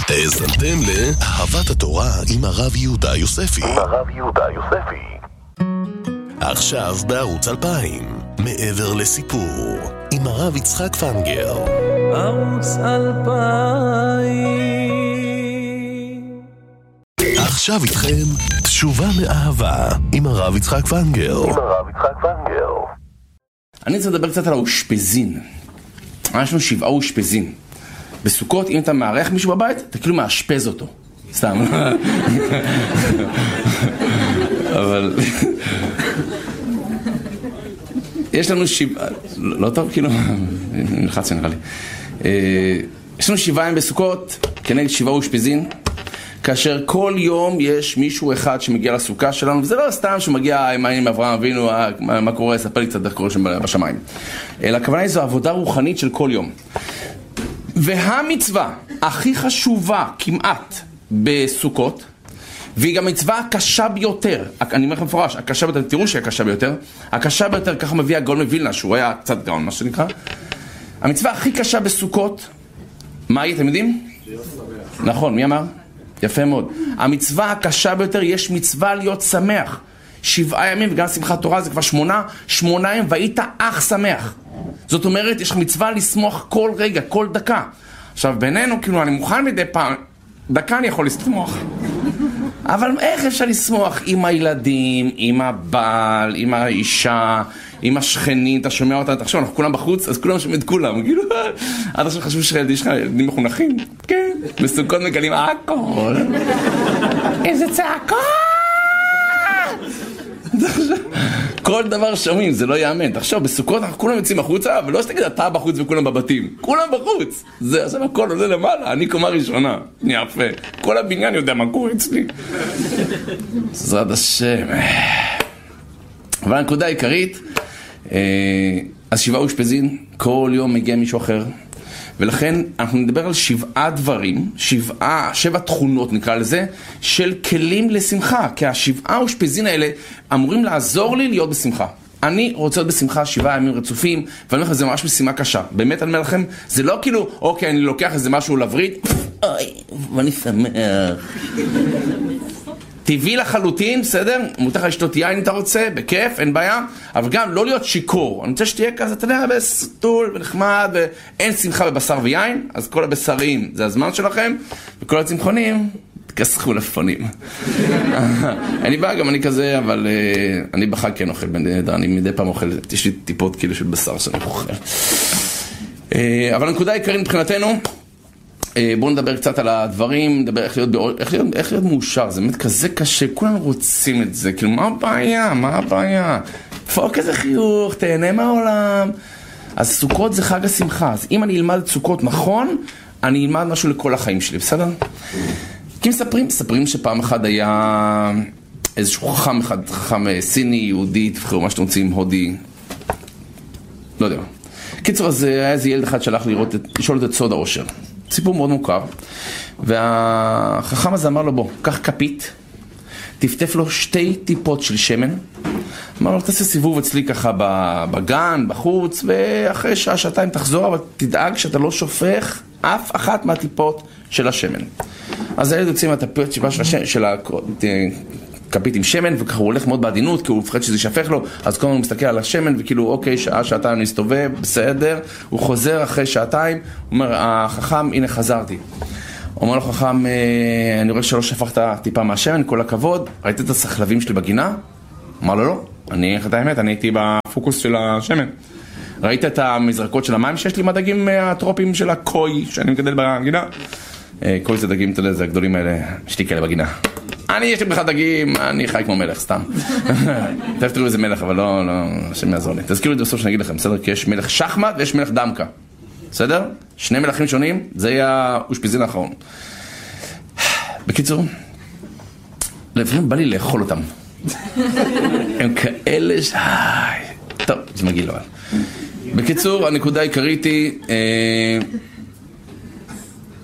האזנתם לאהבת התורה עם הרב יהודה יוספי. עכשיו בערוץ 2000, מעבר לסיפור, עם הרב יצחק פנגר. ערוץ 2000. עכשיו איתכם תשובה מאהבה עם הרב יצחק פנגר. אני רוצה לדבר קצת על האושפזין. יש לנו 7 אושפזין. בסוכות, אם אתה מארח מישהו בבית, אתה כאילו מאשפז אותו. סתם. אבל יש לנו 7, לא טוב, כאילו, נלחץ נראה לי. יש לנו 7 ימים בסוכות, כנגד 7 אושפזין, כאשר כל יום יש מישהו אחד שמגיע לסוכה שלנו, וזה לא סתם שמגיע עם אברהם אבינו, מה קורה, ספר לי קצת איך קורה שם בשמיים. אלא הכוונה היא זו עבודה רוחנית של כל יום. והמצווה הכי חשובה כמעט בסוכות, והיא גם מצווה הקשה ביותר, אני אומר לכם מפורש, הקשה ביותר, תראו שהיא הקשה ביותר, הקשה ביותר, ככה מביא הגאון מווילנה, שהוא היה קצת גאון, מה שנקרא. המצווה הכי קשה בסוכות, מה היא, אתם יודעים? נכון, מי אמר? יפה מאוד. המצווה הקשה ביותר, יש מצווה להיות שמח. 7 ימים, וגם שמחת תורה זה כבר 8 ימים, והיית אך שמח. זאת אומרת, יש לך מצווה לשמוח כל רגע, כל דקה. עכשיו, בינינו, כאילו, אני מוכן מדי פעם, דקה אני יכול לשמוח. אבל איך אפשר לשמוח עם הילדים, עם הבעל, עם האישה, עם השכנים, אתה שומע אותה, תחשוב, אנחנו כולם בחוץ, אז כולם שומעים את כולם, כאילו, עד עכשיו חשבו שילדים שלך ילדים מחונכים, כן, בסוכות מגלים הכל, איזה צעקות! כל דבר שומעים, זה לא יאמן. תחשוב, בסוכות אנחנו כולם יוצאים החוצה, ולא שתגיד אתה בחוץ וכולם בבתים, כולם בחוץ. זה עכשיו הכל עולה למעלה, אני קומה ראשונה, יפה, כל הבניין יודע מה קורה אצלי. בעזרת השם. אבל הנקודה העיקרית, אז 7 אושפזין, כל יום מגיע מישהו אחר, ולכן אנחנו נדבר על 7 דברים, 7 תכונות נקרא לזה, של כלים לשמחה, כי 7 אושפזין האלה אמורים לעזור לי להיות בשמחה. אני רוצה להיות בשמחה 7 ימים רצופים, ואני אומר לכם, זה ממש משימה קשה. באמת אני אומר לכם, זה לא כאילו, אוקיי, אני לוקח איזה משהו לברית, אוי, ואני שמח. טבעי לחלוטין, בסדר? מותר לך לשתות יין אם אתה רוצה, בכיף, אין בעיה, אבל גם לא להיות שיקור. אני רוצה שתהיה כזה, אתה יודע, בסטול ונחמד, ואין שמחה בבשר ויין, אז כל הבשרים זה הזמן שלכם, וכל הצמחונים, תכסחו לפונים. אני בא, גם אני כזה, אבל אני בחג כן אוכל, אני מדי פעם אוכל, יש לי טיפות כאילו של בשר שאני אוכל. אבל הנקודה העיקרית מבחינתנו, בואו נדבר קצת על הדברים, נדבר איך להיות מאושר, זה באמת כזה קשה, כולנו רוצים את זה, כאילו מה הבעיה? פוק איזה חיוך, תהנה מהעולם. אז סוכות זה חג השמחה, אז אם אני אלמד את סוכות נכון, אני אלמד משהו לכל החיים שלי, בסדר? כי מספרים שפעם אחד היה איזשהו חכם סיני, יהודי, תבחרו מה שאתם רוצים, הודי, לא יודע. קיצור, אז היה איזה ילד אחד שהלך לשאול את סוד האושר. סיפור מאוד מוכר, והחכם הזה אמר לו, בוא, קח כפית, תפטף לו 2 טיפות של שמן, אמר לו, תעשה סיבוב אצלי ככה בגן, בחוץ, ואחרי שעה-שעתיים תחזור, אבל תדאג שאתה לא שופך אף אחת מהטיפות של השמן. אז הילד יוצא מהטיפות של הכפית עם שמן, וככה הוא הולך מאוד בעדינות, כי הוא מפחד שזה ישפך לו, אז כל הזמן הוא מסתכל על השמן, וכאילו, אוקיי, שעה-שעתיים אני אסתובב, בסדר, הוא חוזר אחרי 2 שעתיים, הוא אומר, החכם, הנה חזרתי. אומר לו חכם, אני רואה שלא שפכת טיפה מהשמן, כל הכבוד, ראית את הסחלבים שלי בגינה? אמר לו, לא, אני איך את האמת, אני הייתי בפוקוס של השמן. ראית את המזרקות של המים שיש לי מהדגים הטרופים של הקוי שאני מגדל בגינה? קוי זה דגים, אתה יודע, זה הגדולים האלה, שתי כאלה בגינה. יש לי בכלל דגים, אני חי כמו מלך, סתם. תראו איזה מלך, אבל לא, השם יעזור לי. תזכירו את זה בסוף שאני אגיד לכם, בסדר? כי יש מלך שחמט ויש מלך דמקה. בסדר? 2 מלכים שונים, זה יהיה האושפזין האחרון. בקיצור, לפעמים בא לי לאכול אותם. הם כאלה טוב, זה מגיע לו. בקיצור, הנקודה העיקרית היא,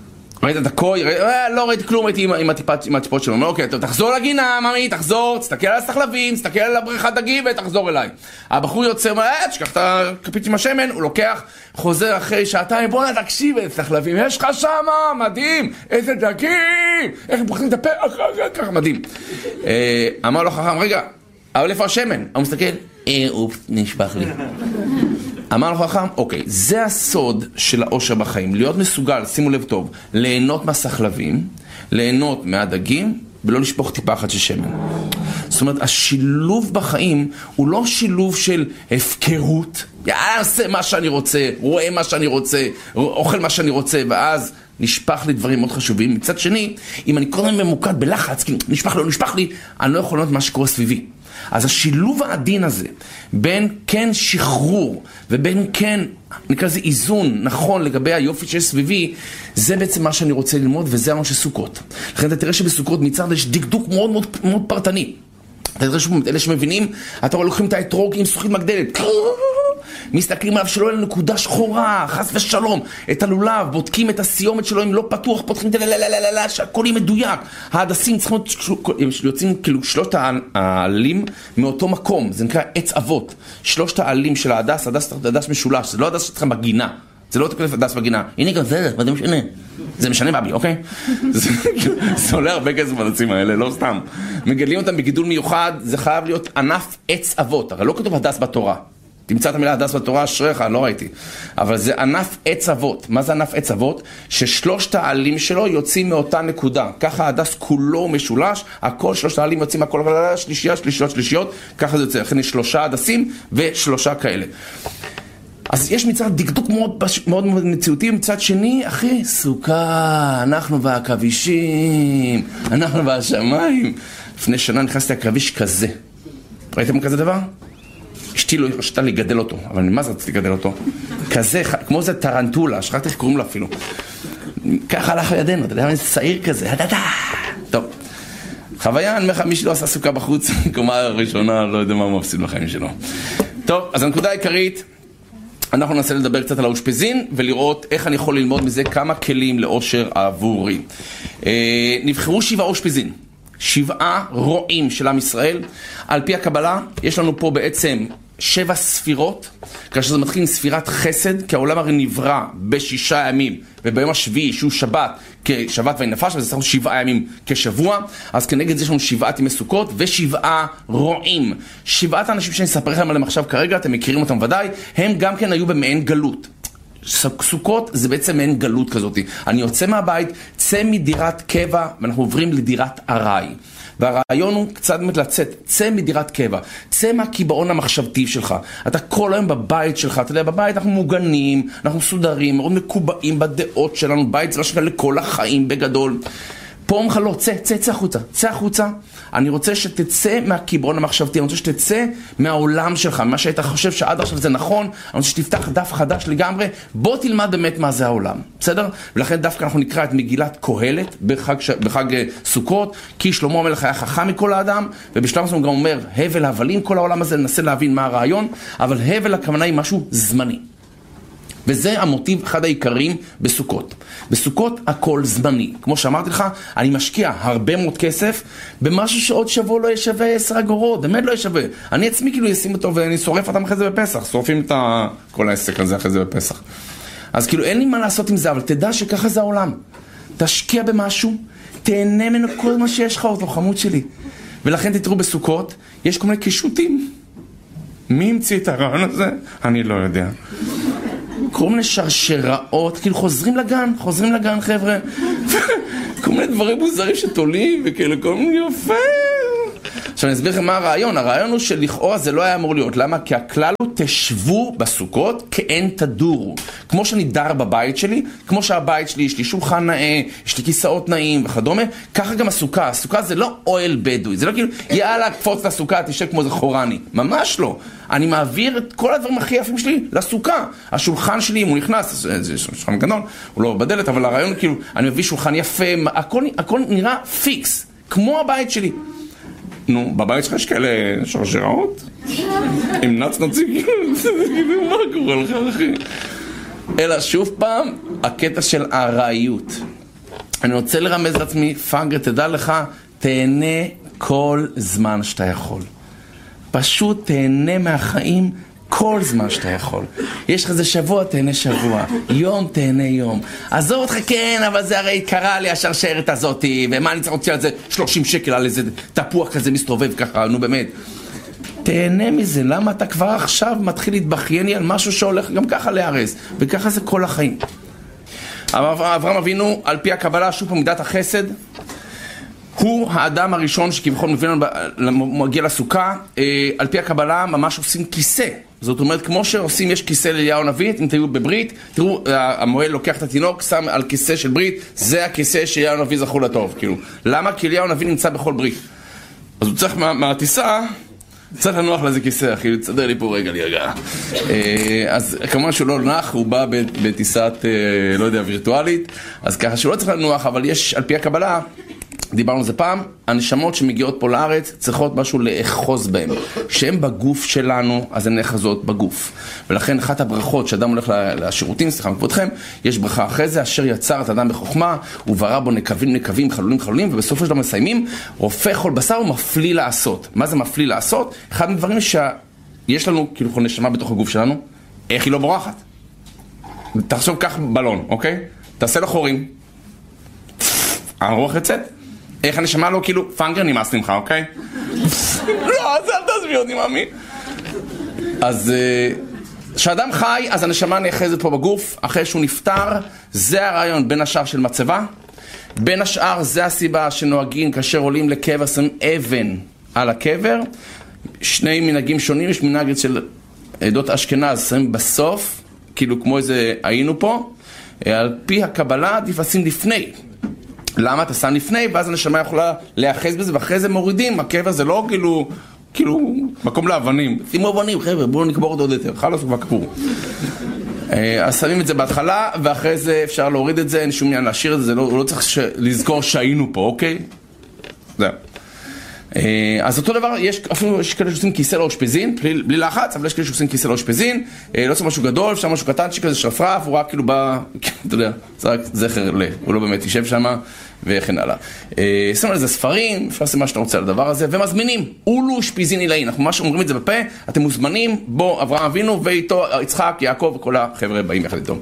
ראית את הקוי? לא ראיתי כלום, ראיתי עם הטיפות שלו. אוקיי, תחזור לגינה, ממי, תחזור, תסתכל על הסחלבים, תסתכל על הבריכת דגים ותחזור אליי. הבחור יוצא, תשכח את הכפית עם השמן, הוא לוקח, חוזר אחרי שעתיים, בוא תקשיב את הסחלבים, יש לך שמה, מדהים, איזה דגים, איך הם פוחדים את הפה, ככה מדהים. אמר לו חכם, רגע, אבל איפה השמן? הוא מסתכל, אופס, נשפך לי. אמר לך חכם, אוקיי, זה הסוד של האושר בחיים, להיות מסוגל, שימו לב טוב, ליהנות מהסחלבים, ליהנות מהדגים, ולא לשפוך טיפה אחת של שמן. זאת אומרת, השילוב בחיים הוא לא שילוב של הפקרות, עושה מה שאני רוצה, רואה מה שאני רוצה, אוכל מה שאני רוצה, ואז נשפך לי דברים מאוד חשובים. מצד שני, אם אני קודם ממוקד בלחץ, כי נשפך לי, אני לא יכול לראות מה שקורה סביבי. אז השילוב העדין הזה, בין כן שחרור, ובין כן, נקרא לזה איזון, נכון, לגבי היופי שיש סביבי, זה בעצם מה שאני רוצה ללמוד, וזה המון של סוכות. לכן אתה תראה שבסוכות מצד יש דקדוק מאוד מאוד מאוד פרטני. אתה תראה שאלה שמבינים, אתה רואה לוקחים את האתרוג עם זכוכית מגדלת, מסתכלים עליו שלא יהיה לנקודה שחורה, חס ושלום, את הלולב, בודקים את הסיומת שלו, אם לא פתוח, פותחים את הללללללה, שהכל יהיה מדויק. ההדסים צריכים יוצאים כאילו שלושת העלים מאותו מקום, זה נקרא עץ אבות. שלושת העלים של ההדס, הדס משולש, זה לא הדס שצריך בגינה, זה לא תקלף הדס בגינה. הנה גם זה משנה. זה משנה בבי, אוקיי? זה עולה הרבה כסף בדסים האלה, לא סתם. מגדלים אותם בגידול מיוחד, זה חייב להיות ענף עץ אבות, הרי לא כתוב הדס בתורה. תמצא את המילה הדס בתורה, אשריך, לא ראיתי. אבל זה ענף עץ אבות. מה זה ענף עץ אבות? ששלושת העלים שלו יוצאים מאותה נקודה. ככה הדס כולו משולש, הכל שלושת העלים יוצאים הכל שלישיות, ככה זה יוצא. לכן יש 3 הדסים ו3 כאלה. אז יש מצד דקדוק מאוד מאוד מציאותי, מצד שני, אחי, סוכה, אנחנו והכבישים, אנחנו והשמיים. לפני שנה נכנסתי לכביש כזה. ראיתם כזה דבר? אשתי לא הרשתה לגדל אותו, אבל מה זה רציתי לגדל אותו? כזה, כמו זה טרנטולה, שכחתי איך קוראים לו אפילו. ככה הלך לידינו, אתה יודע מה, זה צעיר כזה, טוב. חוויה, אני אומר לך, מי שלא עשה סוכה בחוץ, קומה הראשונה, לא יודע מה הוא מפסיד בחיים שלו. טוב, אז הנקודה העיקרית, אנחנו ננסה לדבר קצת על האושפזין, ולראות איך אני יכול ללמוד מזה כמה כלים לאושר עבורי. נבחרו 7 אושפזין. 7 רועים של עם ישראל. על פי הקבלה, יש לנו פה בעצם 7 ספירות, כאשר זה מתחיל עם ספירת חסד, כי העולם הרי נברא ב6 ימים, וביום השביעי, שהוא שבת, כשבת ונפש, וזה צריך 7 ימים כשבוע, אז כנגד זה יש לנו 7 ימי סוכות, ו7 רועים. 7 האנשים שאני אספר לכם עליהם עכשיו כרגע, אתם מכירים אותם ודאי, הם גם כן היו במעין גלות. סוכות זה בעצם מעין גלות כזאת. אני יוצא מהבית, צא מדירת קבע, ואנחנו עוברים לדירת ארעי. והרעיון הוא קצת לצאת, צא מדירת קבע, צא מהקיבעון המחשבתי שלך. אתה כל היום בבית שלך, אתה יודע, בבית אנחנו מוגנים, אנחנו מסודרים, מאוד מקובעים בדעות שלנו, בית זה לא שקל לכל החיים בגדול. פה אומרים לך לא, צא החוצה. אני רוצה שתצא מהקיבעון המחשבתי, אני רוצה שתצא מהעולם שלך, ממה שהיית חושב שעד עכשיו זה נכון, אני רוצה שתפתח דף חדש לגמרי, בוא תלמד באמת מה זה העולם, בסדר? ולכן דווקא אנחנו נקרא את מגילת קהלת בחג סוכות, כי שלמה המלך היה חכם מכל האדם, ובשלב הזה הוא גם אומר, הבל הבלים כל העולם הזה, ננסה להבין מה הרעיון, אבל הבל הכוונה היא משהו זמני. וזה המוטיב אחד העיקרים בסוכות. בסוכות הכל זמני. כמו שאמרתי לך, אני משקיע הרבה מאוד כסף במשהו שעוד שבוע לא ישווה 10 אגורות, באמת לא ישווה. אני עצמי כאילו אשים אותו ואני שורף אותם אחרי זה בפסח, שורפים את כל העסק הזה אחרי זה בפסח. אז כאילו אין לי מה לעשות עם זה, אבל תדע שככה זה העולם. תשקיע במשהו, תהנה ממנו כל מה שיש לך אותו, חמוד שלי. ולכן תתראו בסוכות, יש כל מיני קישוטים. מי המציא את הרעיון הזה? אני לא יודע. כל מיני שרשראות, כאילו חוזרים לגן חבר'ה, כל מיני דברים מוזרים שתולים, וכאילו כל מיני יפה. עכשיו אני אסביר לכם מה הרעיון. הרעיון הוא שלכאורה זה לא היה אמור להיות. למה? כי הכלל הוא תשבו בסוכות כאין תדורו. כמו שאני דר בבית שלי, כמו שהבית שלי, יש לי שולחן נאה, יש לי כיסאות נאים וכדומה, ככה גם הסוכה. הסוכה זה לא אוהל בדואי, זה לא כאילו, יאללה, קפוץ לסוכה, תשב כמו זה חורני. ממש לא. אני מעביר את כל הדברים הכי יפים שלי לסוכה. השולחן שלי, אם הוא נכנס, זה שולחן גדול, הוא לא בדלת, אבל הרעיון כאילו, אני מביא שולחן יפה, הכל נראה פיקס, כמו הבית שלי. נו, בבית שלך יש כאלה שרשראות? עם נצנצים, מה קורה לך, אחי? אלא שוב פעם, הקטע של ארעיות. אני רוצה לרמז לעצמי, פאנגר, תדע לך, תהנה כל זמן שאתה יכול. פשוט תהנה מהחיים כל זמן שאתה יכול. יש לך איזה שבוע, תהנה שבוע. יום, תהנה יום. עזוב אותך, כן, אבל זה הרי קרה לי השרשרת הזאת, ומה אני צריך להוציא על זה 30 שקל על איזה תפוח כזה מסתובב ככה, נו באמת. תהנה מזה, למה אתה כבר עכשיו מתחיל להתבחייני על משהו שהולך גם ככה להרס, וככה זה כל החיים. אברהם אבינו, על פי הקבלה, שוב פה מידת החסד, הוא האדם הראשון שכביכול מגיע לסוכה. על פי הקבלה ממש עושים כיסא. זאת אומרת, כמו שעושים, יש כיסא לאליהו הנביא, אם תראו בברית, תראו, המוהל לוקח את התינוק, שם על כיסא של ברית, זה הכיסא שאליהו הנביא זכו לטוב, כאילו. למה? כי אליהו הנביא נמצא בכל ברית. אז הוא צריך מהטיסה, צריך לנוח לזה כיסא, אחי, תסדר לי פה רגע להירגע. אז כמובן שהוא לא נח, הוא בא בטיסת, לא יודע, וירטואלית, אז ככה שהוא לא צריך לנוח, אבל יש, על פי הקבלה, דיברנו על זה פעם, הנשמות שמגיעות פה לארץ צריכות משהו לאחוז בהם. כשהם בגוף שלנו, אז הן נחזות בגוף. ולכן אחת הברכות שאדם הולך לשירותים, סליחה מכבודכם, יש ברכה אחרי זה, אשר יצר את האדם בחוכמה, וברא בו נקבים, חלולים, ובסופו של דבר מסיימים, רופא כל בשר ומפליא לעשות. מה זה מפליא לעשות? אחד מדברים שיש לנו, כאילו כל נשמה בתוך הגוף שלנו, איך היא לא בורחת? תחשוב כך בלון, אוקיי? תעשה לו חורים. הרוח יצאת. איך הנשמה לו, כאילו, פאנגר נמאס ממך, אוקיי? לא, אז אל תעזבי אותי, מאמי. אז כשאדם חי, אז הנשמה נאחזת פה בגוף. אחרי שהוא נפטר, זה הרעיון בין השאר של מצבה. בין השאר, זה הסיבה שנוהגים כאשר עולים לקבר, שמים אבן על הקבר. שני מנהגים שונים, יש מנהג של עדות אשכנז, שמים בסוף, כאילו כמו איזה היינו פה. על פי הקבלה, עדיף לשים לפני. למה? אתה שם לפני, ואז הנשמה יכולה להיאחז בזה, ואחרי זה מורידים. הקבר זה לא כאילו מקום לאבנים. שימו אבנים, חבר'ה, בואו נקבור עוד יותר. חלוס כבר קבור. אז שמים את זה בהתחלה, ואחרי זה אפשר להוריד את זה, אין שום עניין להשאיר את זה, לא צריך לזכור שהיינו פה, אוקיי? זהו. אז אותו דבר, אפילו יש כאלה שעושים כיסא לאושפזין, בלי לחץ, אבל יש כאלה שעושים כיסא לאושפזין, לא עושה משהו גדול, אפשר משהו קטנצ'יק כזה שרפרף, הוא רק כאילו בא, אתה יודע, זה רק זכר הוא לא באמת יישב שם, וכן הלאה. שימו לזה ספרים, אפשר לעשות מה שאתה רוצה על הדבר הזה, ומזמינים, אולו אושפזין עילאי, אנחנו ממש אומרים את זה בפה, אתם מוזמנים, בוא אברהם אבינו, ואיתו יצחק, יעקב, וכל החבר'ה באים יחד איתו.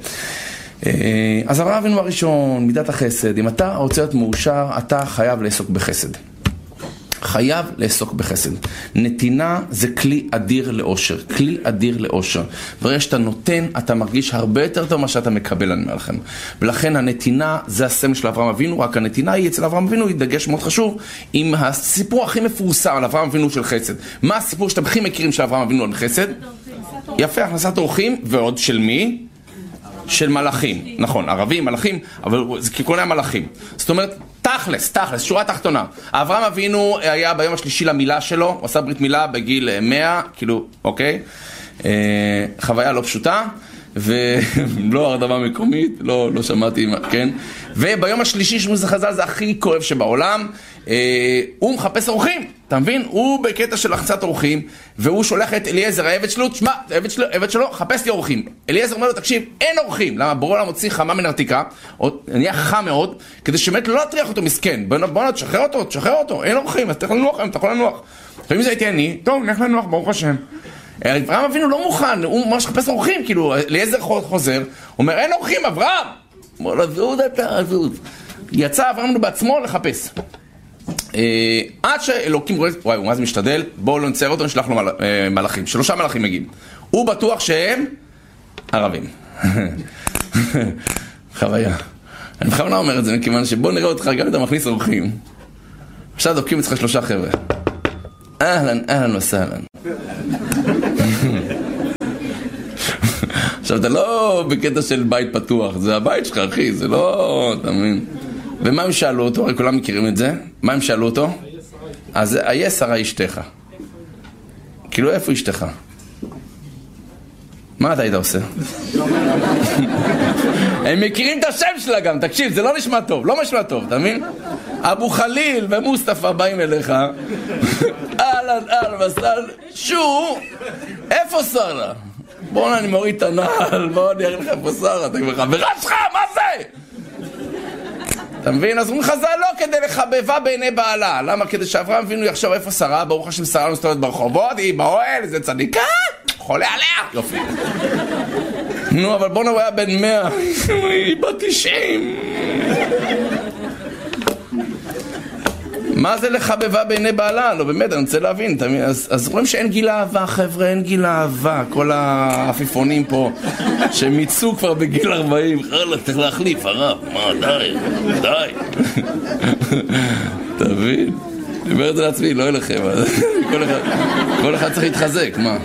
אז אברהם אבינו הראשון, מידת החסד, אם אתה רוצה להיות מאושר, אתה חייב לעסוק בחסד. חייב לעסוק בחסד. נתינה זה כלי אדיר לאושר, כלי אדיר לאושר. ברגע שאתה נותן, אתה מרגיש הרבה יותר טוב מה שאתה מקבל, אני אומר לכם. ולכן הנתינה זה הסמל של אברהם אבינו, רק הנתינה היא אצל אברהם אבינו, היא דגש מאוד חשוב, עם הסיפור הכי מפורסם על אברהם אבינו של חסד. מה הסיפור שאתם הכי מכירים של אברהם אבינו על חסד? יפה, הכנסת אורחים, ועוד של מי? של מלאכים, נכון, ערבים, מלאכים, אבל זה ככל המלאכים. זאת אומרת, תכלס, שורה תחתונה. אברהם אבינו היה ביום השלישי למילה שלו, הוא עשה ברית מילה בגיל 100, כאילו, אוקיי? חוויה לא פשוטה, ולא הרדמה מקומית, לא שמעתי, כן? וביום השלישי שמוז חז"ל זה הכי כואב שבעולם, הוא מחפש אורחים, אתה מבין? הוא בקטע של לחצת אורחים, והוא שולח את אליעזר, העבד שלו, תשמע, העבד שלו, חפש לי אורחים. אליעזר אומר לו, תקשיב, אין אורחים. למה? בורא עולם מוציא חמה מנרתיקה, נהיה חם מאוד, כדי שבאמת לא תריח אותו מסכן. בוא תשחרר אותו, אין אורחים, אז תלך לנוח היום, אתה יכול לנוח. ואם זה הייתי אני, טוב, נלך לנוח, ברוך השם. אברהם אבינו לא מוכן, הוא ממש חפש אורחים, כאילו, אליעזר חוזר, אומר, אין אורחים, אברהם! אומר לו, יצא אברהם אבינו בעצמו לחפש. עד שאלוקים רואה, וואי, מה זה משתדל? בואו לא נצייר אותו, נשלח לו מלאכים. 3 מלאכים מגיעים. הוא בטוח שהם ערבים. חוויה. אני בכוונה אומר את זה, מכיוון שבוא נראה אותך, גם אתה מכניס אורחים. עכשיו דוקאים אצלך 3 חבר'ה. אהלן וסהלן. עכשיו אתה לא בקטע של בית פתוח, זה הבית שלך, אחי, זה לא, אתה מבין? ומה הם שאלו אותו? הרי כולם מכירים את זה. מה הם שאלו אותו? אז היה שרה אשתך. כאילו, איפה אשתך? מה אתה היית עושה? הם מכירים את השם שלה גם, תקשיב, זה לא נשמע טוב, לא נשמע טוב, אתה מבין? אבו חליל ומוסטפא באים אליך. אהלן וסהלן, שו, איפה שרה? בואו אני מוריד את הנעל, בואו אני אראה לך איפה שרה, אתה כבר חברה שלך, מה זה? אתה מבין? אז אומרים חז"ל לא כדי לחבבה בעיני בעלה. למה? כדי שאברהם אבינו יחשוב איפה שרה, ברוך השם שרה מסתובבת ברחובות, היא באוהל, איזה צדיקה, חולה עליה. יופי. נו, אבל בוא נראה בן 100, היא בת 90. מה זה לחבבה בעיני בעלה? לא, באמת, אני רוצה להבין. אז רואים שאין גיל אהבה, חבר'ה, אין גיל אהבה. כל האפיפונים פה, שמיצו כבר בגיל 40. חרלה, צריך להחליף, הרב. מה, די. תבין? אני אומר את זה לעצמי, לא אליכם. כל אחד צריך להתחזק, מה?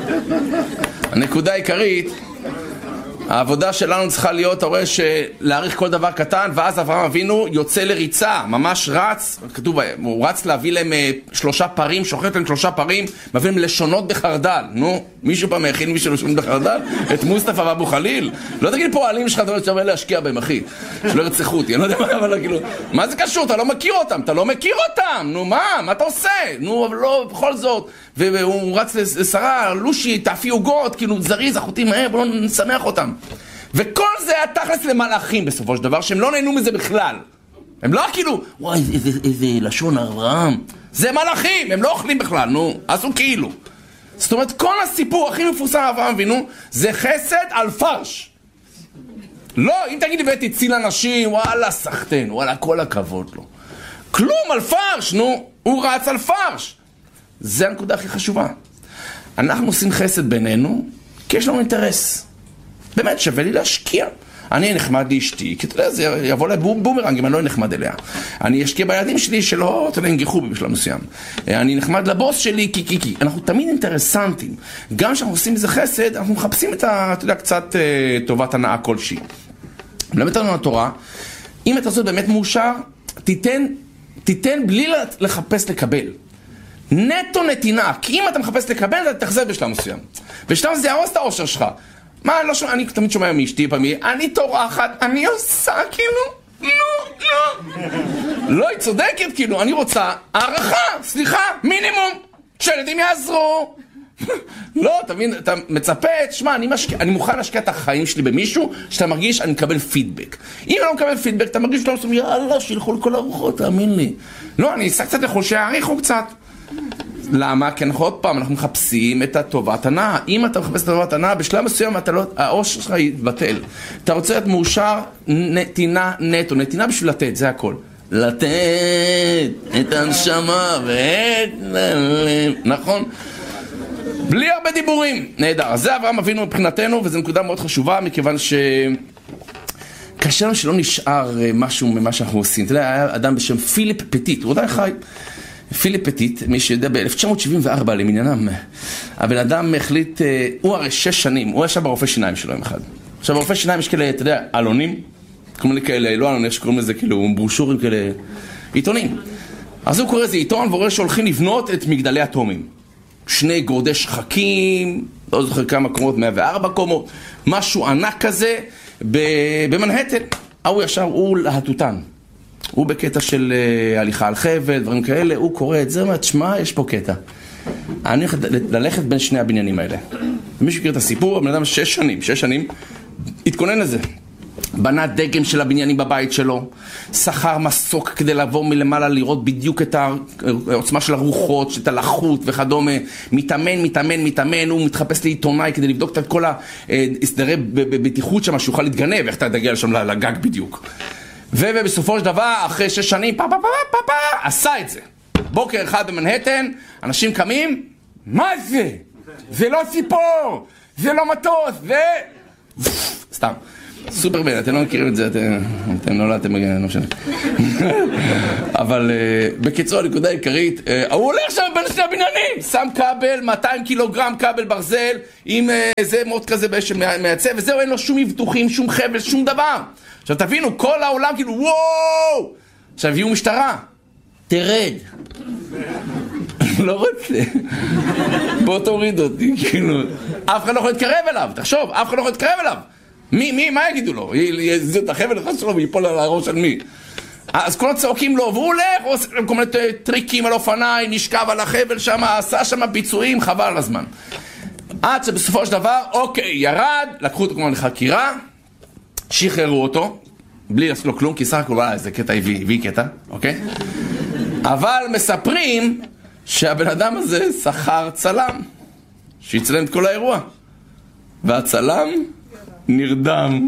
הנקודה העיקרית, העבודה שלנו צריכה להיות, אתה רואה, להעריך כל דבר קטן, ואז אברהם אבינו יוצא לריצה, ממש רץ, כתוב, הוא רץ להביא להם 3 פרים, שוחט להם 3 פרים, מביא להם לשונות בחרדל. נו, מישהו פעם הכין מישהו לשונות בחרדל? את מוסטפא ואבו חליל? לא תגיד פה העלים שלך, אתה לא שווה להשקיע בהם, אחי, שלא ירצחו אותי, אני לא יודע מה, אבל כאילו, מה זה קשור? אתה לא מכיר אותם, נו מה אתה עושה? נו, אבל לא, בכל זאת, והוא רץ לשרה, לושי, תאפי עוגות, כאילו זריז, אחותי מהר, בואו נשמח אותם. וכל זה היה תכלס למלאכים בסופו של דבר, שהם לא נהנו מזה בכלל. הם לא כאילו, וואי, איזה לשון אברהם. זה מלאכים, הם לא אוכלים בכלל, נו, עשו כאילו. זאת אומרת, כל הסיפור הכי מפורסם אברהם אבינו, זה חסד על פרש. לא, אם תגיד לי ותציל אנשים, וואלה, סחטן, וואלה, כל הכבוד לו. כלום על פרש, נו, הוא רץ על פרש. זה הנקודה הכי חשובה. אנחנו עושים חסד בינינו, כי יש לנו אינטרס. באמת שווה לי להשקיע. אני נחמד לאשתי, כי אתה יודע, זה יבוא לה בומרנג אם אני לא נחמד אליה. אני אשקיע בילדים שלי שלא, אתה יודע, ינגחו בי בשלב מסוים. אני נחמד לבוס שלי, כי. אנחנו תמיד אינטרסנטים. גם כשאנחנו עושים איזה חסד, אנחנו מחפשים את אתה יודע, קצת טובת הנאה כלשהי. מלמד לנו התורה, אם אתה זאת באמת מאושר, תיתן בלי לחפש לקבל. נטו נתינה, כי אם אתה מחפש לקבל, אתה תחזר בשלב מסוים. בשלב זה יהרוס את האושר שלך. מה, אני תמיד שומע מאשתי פעמי, אני טורחת, אני עושה כאילו, לא, היא צודקת כאילו, אני רוצה הערכה, סליחה, מינימום, שילדים יעזרו. לא, אתה מצפה, שמע, אני מוכן להשקיע את החיים שלי במישהו, שאתה מרגיש אני מקבל פידבק. אם אני לא מקבל פידבק, אתה מרגיש שאתה עושה, יאללה, שילכו לכל ארוחות, תאמין לי. לא, אני אעשה קצת לחול, שיעריכו קצת. למה? כי אנחנו עוד פעם, אנחנו מחפשים את הטובת הנאה. אם אתה מחפש את הטובת הנאה, בשלב מסוים האושר שלך יתבטל. אתה רוצה להיות מאושר, נתינה נטו. נתינה בשביל לתת, זה הכל. לתת את הנשמה ואת ללב. נכון? בלי הרבה דיבורים. נהדר. אז זה אברהם אבינו מבחינתנו, וזו נקודה מאוד חשובה, מכיוון קשה לנו שלא נשאר משהו ממה שאנחנו עושים. אתה יודע, היה אדם בשם פיליפ פטיט, הוא עדיין חי. פיליפ פטיט, מי שיודע, ב-1974 למניינם, הבן אדם החליט, הוא הרי 6 שנים, הוא ישב ברופא שיניים שלו עם אחד. עכשיו, ברופא שיניים יש כאלה, אתה יודע, אלונים, כמו כאלה, לא אלונים, שקוראים לזה כאילו ברושורים כאלה, עיתונים. אז הוא קורא איזה עיתון, ורואה שהולכים לבנות את מגדלי אטומים. 2 גורדי שחקים, לא זוכר כמה קומות, 104 קומות, משהו ענק כזה, במנהטן. הוא ישר, הוא להטוטן. הוא בקטע של הליכה על חבל, דברים כאלה, הוא קורא את זה, ואומר, תשמע, יש פה קטע. אני הולך ללכת בין 2 הבניינים האלה. ומישהו מכיר את הסיפור, הבן אדם 6 שנים, התכונן לזה. בנה דגם של הבניינים בבית שלו, שכר מסוק כדי לעבור מלמעלה, לראות בדיוק את העוצמה של הרוחות, את הלחות וכדומה, מתאמן, הוא מתחפש לעיתונאי כדי לבדוק את כל הסדרי בטיחות שם, שיוכל להתגנב, איך אתה תגיע לשם לגג בדיוק. ובסופו של דבר, אחרי 6 שנים, עשה את זה. בוקר אחד במנהטן, אנשים קמים, מה זה? זה לא ציפור, זה לא מטוס, סתם. סופרמן, אתם לא מכירים את זה, אתם נולדתם, לא משנה. אבל בקיצור, הנקודה העיקרית, הוא הולך שם בין 2 הבניינים, שם כבל, 200 קילוגרם כבל ברזל, עם איזה מוט כזה מייצב, וזהו, אין לו שום מבטוחים, שום חבל, שום דבר. עכשיו תבינו, כל העולם כאילו, וואו! עכשיו הביאו משטרה, תרד. לא רוצה. בוא תוריד אותי, כאילו. אף אחד לא יכול להתקרב אליו, תחשוב, אף אחד לא יכול להתקרב אליו. מה יגידו לו? יזיז את החבל אחד שלו ויפול על הראש של מי? אז כולם צועקים לו, והוא הולך, הוא עושה כל מיני טריקים על אופניים, נשכב על החבל שם, עשה שם ביצועים, חבל על הזמן. עד שבסופו של דבר, אוקיי, ירד, לקחו אותו כמו לחקירה, שחררו אותו, בלי לעשות לו כלום, כי סך הכל איזה קטע הביא קטע, אוקיי? אבל מספרים שהבן אדם הזה שכר צלם, שיצלם את כל האירוע. והצלם נרדם.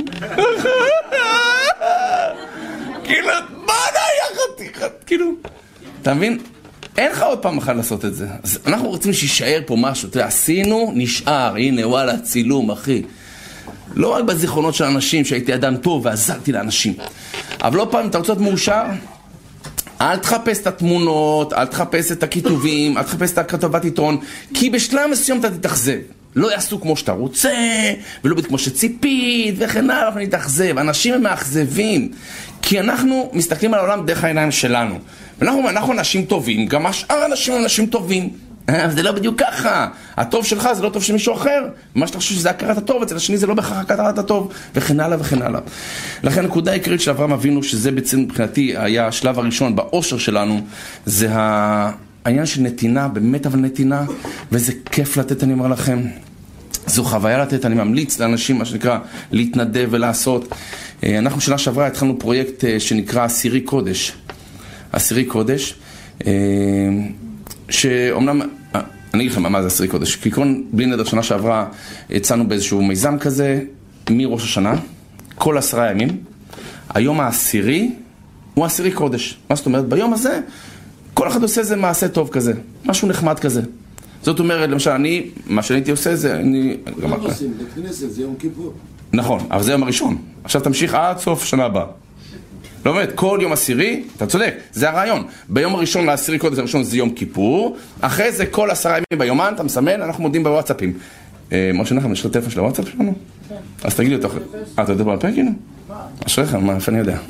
כאילו, מה היה חתיכת? כאילו, אתה מבין? אין לך עוד פעם אחת לעשות את זה. אז אנחנו רוצים שישאר פה משהו. תראה, עשינו, נשאר. הנה, וואלה, צילום, אחי. לא רק בזיכרונות של אנשים שהייתי אדם טוב ועזרתי לאנשים. אבל לא פעם, אתה רוצה להיות מאושר? אל תחפש את התמונות, אל תחפש את הכיתובים, אל תחפש את הכתבת עיתון, כי בשלב מסוים אתה תתאכזב. לא יעשו כמו שאתה רוצה, ולא כמו שציפית, וכן הלאה, אנחנו נתאכזב. אנשים הם מאכזבים, כי אנחנו מסתכלים על העולם דרך העיניים שלנו. ואנחנו אנשים טובים, גם השאר אנשים הם אנשים טובים. זה לא בדיוק ככה. הטוב שלך זה לא טוב של מישהו אחר. מה שאתה חושב שזה הכרת הטוב, אצל השני זה לא בהכרח הכרת הטוב, וכן הלאה וכן הלאה. לכן הנקודה העיקרית של אברהם אבינו, שזה בעצם מבחינתי היה השלב הראשון באושר שלנו, זה העניין של נתינה, באמת אבל נתינה, וזה כיף לתת, אני אומר לכם. זו חוויה לתת, אני ממליץ לאנשים, מה שנקרא, להתנדב ולעשות. אנחנו שנה שעברה התחלנו פרויקט שנקרא עשירי קודש. עשירי קודש, שאומנם, אני אגיד לכם מה זה עשירי קודש, כי כאן בלי נדר שנה שעברה יצאנו באיזשהו מיזם כזה, מראש השנה, כל 10 ימים, היום העשירי הוא עשירי קודש. מה זאת אומרת? ביום הזה, כל אחד עושה איזה מעשה טוב כזה, משהו נחמד כזה. זאת אומרת, למשל, מה שאני הייתי עושה זה, מה עושים? בכנסת, זה יום כיפור. נכון, אבל זה יום הראשון. עכשיו תמשיך עד סוף שנה הבאה. לא אומרת, כל יום עשירי, אתה צודק, זה הרעיון. ביום הראשון לעשירי קודש הראשון זה יום כיפור, אחרי זה כל 10 ימים ביומן, אתה מסמן, אנחנו מודיעים בוואטסאפים. משה נחם, יש לו טלפון של הוואטסאפ שלנו? אז תגיד לי אותו. אתה יודע בעל פה, כאילו? אשריך, מה, איפה אני יודע?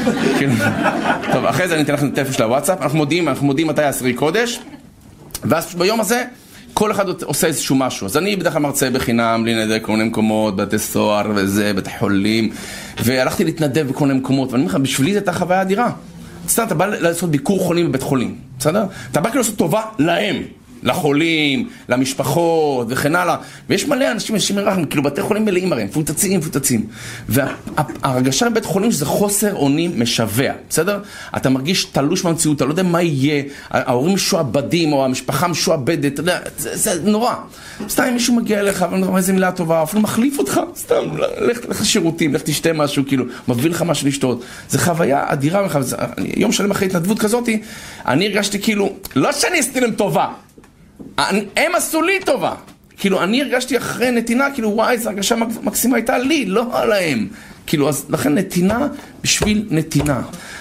טוב, אחרי זה אני אתן לכם טלפון של הוואטסאפ, אנחנו מודיעים מתי העשירי קודש, ואז ביום הזה, כל אחד עושה איזשהו משהו. אז אני בדרך כלל מרצה בחינם, להינדק כל מיני מקומות, בתי סוהר וזה, בתי חולים, והלכתי להתנדב בכל מיני מקומות, ואני אומר לך, בשבילי זה הייתה חוויה אדירה. בסדר, אתה בא לעשות ביקור חולים בבית חולים, בסדר? אתה בא כאילו לעשות טובה להם, לחולים, למשפחות וכן הלאה. ויש מלא אנשים מרחם, כאילו בתי חולים מלאים הרי, מפוצצים. וההרגשה בבית חולים שזה חוסר אונים משווע, בסדר? אתה מרגיש תלוש מהמציאות, אתה לא יודע מה יהיה, ההורים משועבדים או המשפחה משועבדת, אתה יודע, זה נורא. סתם אם מישהו מגיע אליך ואומר איזה מילה טובה, אפילו מחליף אותך, סתם, לך לשירותים, לך תשתה משהו, כאילו, מביא לך משהו לשתות. זה חוויה אדירה, יום שלם אחרי התנדבות כזאת, אני הרגשתי כאילו, לא שאני עשיתי להם טובה, הם עשו לי טובה. כאילו, אני הרגשתי אחרי נתינה, כאילו, וואי, זו הרגשה מקסימה הייתה לי, לא עליהם. כאילו, אז לכן נתינה בשביל נתינה.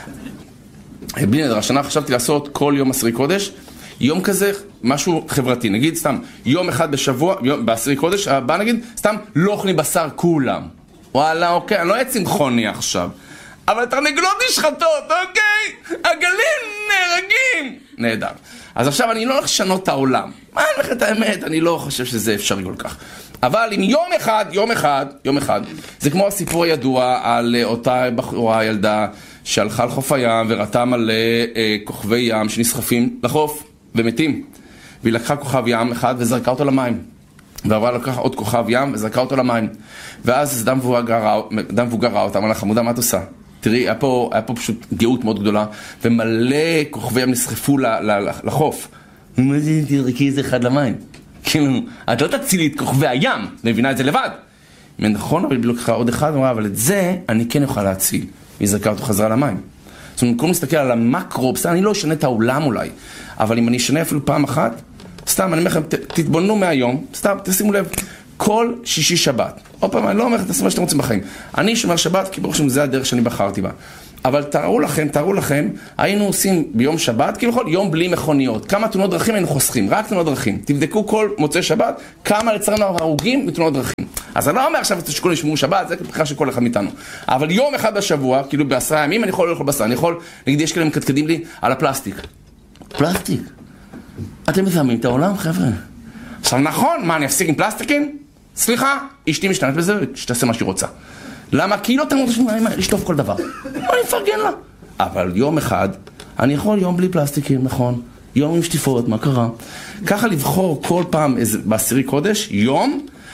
בלי נדר, השנה חשבתי לעשות כל יום עשירי קודש, יום כזה, משהו חברתי. נגיד, סתם, יום אחד בשבוע, בעשירי קודש, הבא נגיד, סתם, לא אוכלים בשר כולם. וואלה, אוקיי, אני לא אהיה צמחוני עכשיו. אבל תרנגולות נשחטות, אוקיי? הגלים נהרגים. נהדר. אז עכשיו אני לא הולך לשנות את העולם. מה אני הולך את האמת? אני לא חושב שזה אפשרי כל כך. אבל אם יום אחד, זה כמו הסיפור הידוע על אותה בחורה, ילדה, שהלכה על חוף הים וראתה מלא כוכבי ים שנסחפים לחוף ומתים. והיא לקחה כוכב ים אחד וזרקה אותו למים. ועברה לקחה עוד כוכב ים וזרקה אותו למים. ואז אדם מבוגר ראה אותה, אמר לה, חמודה, מה את עושה? תראי, היה פה פשוט גאות מאוד גדולה, ומלא כוכבי ים נסחפו לחוף. מה זה, תרקי איזה אחד למים? כאילו, את לא תצילי את כוכבי הים, מבינה את זה לבד. נכון, אבל בלוקחה עוד אחד, אמרה, אבל את זה אני כן אוכל להציל. והיא זרקה אותו חזרה למים. זאת אומרת, כל מסתכל על המקרו, בסדר, אני לא אשנה את העולם אולי, אבל אם אני אשנה אפילו פעם אחת, סתם, אני אומר לכם, תתבוננו מהיום, סתם, תשימו לב, כל שישי שבת. עוד פעם, אני לא אומר, תעשו מה שאתם רוצים בחיים. אני שומר שבת, כי ברוך שזה הדרך שאני בחרתי בה. אבל תראו לכם, היינו עושים ביום שבת, כאילו יום בלי מכוניות. כמה תאונות דרכים היינו חוסכים? רק תאונות דרכים. תבדקו כל מוצאי שבת, כמה לצערנו הרוגים בתאונות דרכים. אז אני לא אומר עכשיו שכולם ישמעו שבת, זה בחירה של כל אחד מאיתנו. אבל יום אחד בשבוע, כאילו ב10 ימים, אני יכול לאכול בשר. אני יכול, נגיד, יש כאלה מקדקדים לי על הפלסטיק. פלסטיק? אתם מזהמים את העולם, חבר'ה. עכשיו נכון, מה, אני אפסיק עם פלסטיקים? סליחה, אשתי משתנת בזה ושתעשה מה שהיא רוצה. למה? כי היא לא תמות לשטוף כל דבר. אני מפרגן לה. אבל יום אחד, אני יכול יום בלי פלסטיקים, נכון? יום עם שטיפות, מה קרה? ככה לבחור כל פעם בעשירי קודש, יום,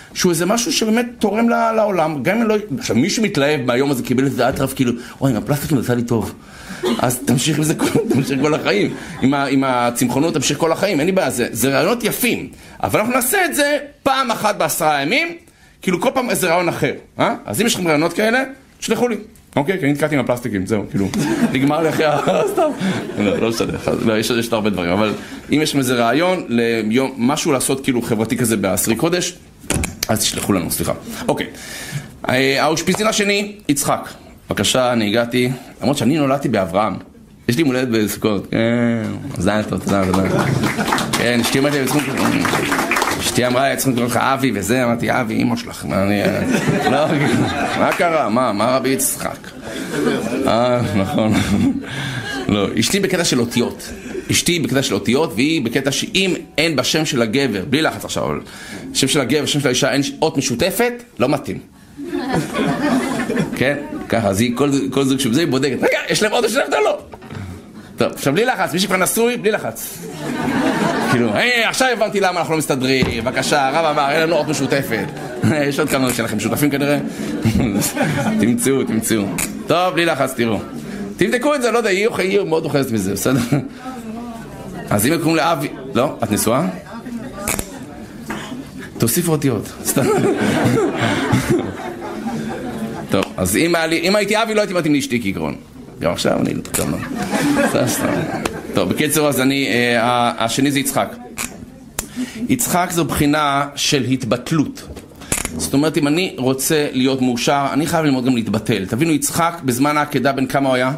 שהוא איזה משהו שבאמת תורם לעולם, גם אם לא... עכשיו, מישהו מתלהב מהיום הזה, קיבל איזה דעת רב, כאילו, אוי, עם הפלסטיק נעשה לי טוב. אז תמשיך עם זה, תמשיך כל החיים. עם הצמחונות תמשיך כל החיים, אין לי בעיה, זה רעיונות יפים. אבל אנחנו נעשה את זה פעם אחת ב10 ימים, כאילו כל פעם איזה רעיון אחר. אז אם יש לכם רעיונות כאלה, תשלחו לי. אוקיי, כי אני נתקעתי עם הפלסטיקים, זהו, כאילו, נגמר לי אחרי סתם. לא משנה, יש את הרבה דברים, אבל אם יש איזה רעיון, משהו לעשות כאילו חברתי כזה בעשרי קודש, אז תשלחו לנו, סליחה. אוקיי, האושפיזין השני, יצחק. בבקשה, אני הגעתי, למרות שאני נולדתי באברהם. יש לי מולדת בסוכות. כן, זין טוב, תודה. כן, אשתי אמרתי לי, אשתי אמרה לי, צריכים לקרוא לך אבי וזה, אמרתי, אבי, אמא שלך. לא, מה קרה? מה רבי יצחק? נכון. לא, אשתי בקטע של אותיות. אשתי בקטע של אותיות, והיא בקטע שאם אין בשם של הגבר, בלי לחץ עכשיו, אבל שם של הגבר, שם של האישה, אין אות משותפת, לא מתאים. כן? ככה, אז היא, כל זוג שבזה היא בודקת. רגע, יש להם עוד משותפת או לא? טוב, עכשיו בלי לחץ, מי שכבר נשוי, בלי לחץ. כאילו, עכשיו הבנתי למה אנחנו לא מסתדרים, בבקשה, הרב אמר, אין לנו אות משותפת. יש עוד כמה שלכם משותפים כנראה? תמצאו. טוב, בלי לחץ, תראו. תבדקו את זה, לא יודע, היא מאוד אוכלת מזה, בסדר? אז אם יקום לאבי... לא? את נשואה? תוסיפו אותיות, סתם. טוב, אז אם הייתי אבי, לא הייתי מתאים לאשתי כעקרון. גם עכשיו אני לא... סתם. טוב, בקיצור, אז השני זה יצחק. יצחק זו בחינה של התבטלות. זאת אומרת, אם אני רוצה להיות מאושר, אני חייב ללמוד גם להתבטל. תבינו, יצחק בזמן העקדה בין כמה הוא היה?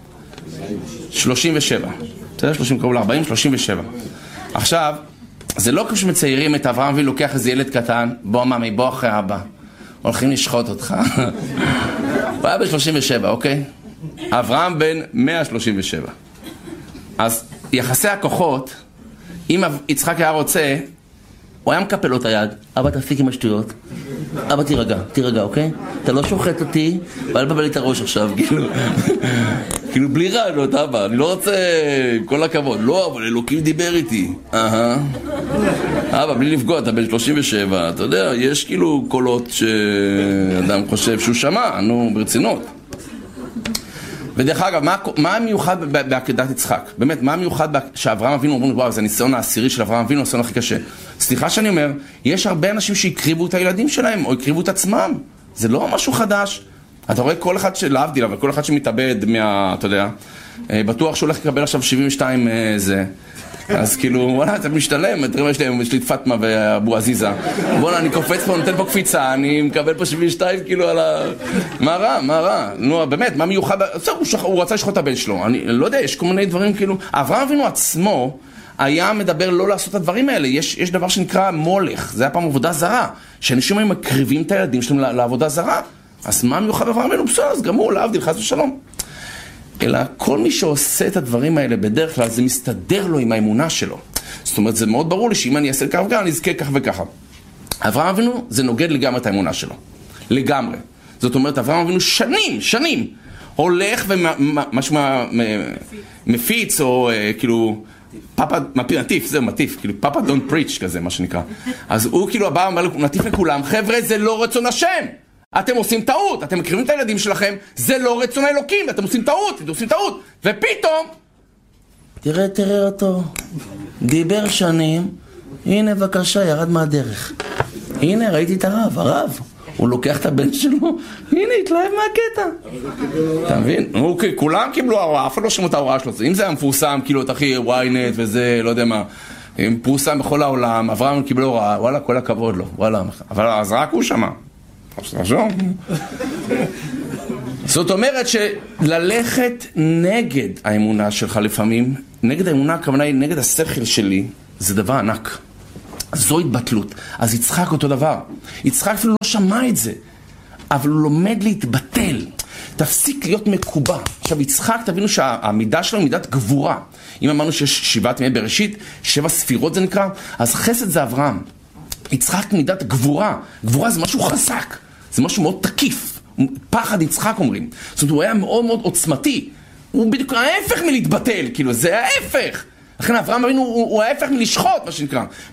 37. בסדר? 30 קרוב ל-40, 37. עכשיו, זה לא כמו שמציירים את אברהם ולוקח איזה ילד קטן, בוא ממי, בוא אחרי אבא. הולכים לשחוט אותך. הוא היה ב-37, אוקיי? אברהם בן 137. אז יחסי הכוחות, אם יצחק היה רוצה, הוא היה מקפל לו את היד. אבא תפסיק עם השטויות. אבא תירגע, אוקיי? אתה לא שוחט אותי, ואל תבלבל לי את הראש עכשיו, כאילו בלי רעיונות, אבא, אני לא רוצה, עם כל הכבוד. לא, אבל אלוקים דיבר איתי. אבא, בלי לפגוע, אתה בן 37, אתה יודע, יש כאילו קולות שאדם חושב שהוא שמע, נו, ברצינות. ודרך אגב, מה המיוחד בעקדת יצחק? באמת, מה המיוחד שאברהם אבינו אומרים, וואו, זה הניסיון העשירי של אברהם אבינו, הניסיון הכי קשה. סליחה שאני אומר, יש הרבה אנשים שהקריבו את הילדים שלהם, או הקריבו את עצמם. זה לא משהו חדש. אתה רואה כל אחד להבדיל, אבל כל אחד שמתאבד אתה יודע, בטוח שהוא הולך לקבל עכשיו 72 זה. אז כאילו, וואלה, אתה משתלם, תראה, יש לי את פטמה ואבו עזיזה. וואלה, אני קופץ פה, נותן פה קפיצה, אני מקבל פה 72 כאילו על ה... מה רע? נו, באמת, מה מיוחד? הוא רצה לשחוט את הבן שלו. אני לא יודע, יש כל מיני דברים כאילו... אברהם אבינו עצמו היה מדבר לא לעשות את הדברים האלה. יש דבר שנקרא מולך, זה היה פעם עבודה זרה, שאנשים היו מקריבים את הילדים שלהם לעבודה זרה. אז מה מיוחד באברהם אבינו? בסדר, אז גם הוא, להבדיל, חס ושלום. אלא כל מי שעושה את הדברים האלה בדרך כלל, זה מסתדר לו עם האמונה שלו. זאת אומרת, זה מאוד ברור לי שאם אני אעשה כך וכך, אני אזכה כך וככה. אברהם אבינו, זה נוגד לגמרי את האמונה שלו. לגמרי. זאת אומרת, אברהם אבינו שנים, הולך ומשהו מפיץ, או כאילו, מטיף, כאילו, פאפה don't preach כזה, מה שנקרא. אז הוא כאילו, הבא אומר, נטיף לכולם, חבר'ה, זה לא רצון השם. אתם עושים טעות, אתם מקריבים את הילדים שלכם, זה לא רצון האלוקים, אתם עושים טעות, ופתאום... תראה אותו, דיבר שנים, הנה בבקשה, ירד מהדרך. הנה, ראיתי את הרב, הוא לוקח את הבן שלו, הנה, התלהב מהקטע. אתה מבין? אוקיי, כולם קיבלו הוראה, אף אחד לא שמעו את ההוראה שלו. אם זה היה מפורסם, כאילו, את אחי, ynet וזה, לא יודע מה, מפורסם בכל העולם, אברהם קיבל הוראה, וואלה, כל הכבוד לו, וואלה, אבל אז רק הוא שמע. זאת אומרת שללכת נגד האמונה שלך לפעמים, נגד האמונה הכוונה היא נגד השכל שלי, זה דבר ענק. זו התבטלות. אז יצחק אותו דבר. יצחק אפילו לא שמע את זה, אבל הוא לומד להתבטל. תפסיק להיות מקובע. עכשיו יצחק, תבינו שהמידה שלו היא מידת גבורה. אם אמרנו שיש 7 ימי בראשית, 7 ספירות זה נקרא, אז חסד זה אברהם. יצחק מידת גבורה. גבורה זה משהו חזק. זה משהו מאוד תקיף. פחד יצחק אומרים. זאת אומרת, הוא היה מאוד מאוד עוצמתי. הוא בדיוק ההפך מלהתבטל. כאילו, זה ההפך. לכן אברהם אבינו הוא ההפך מלשחוט, מה שנקרא.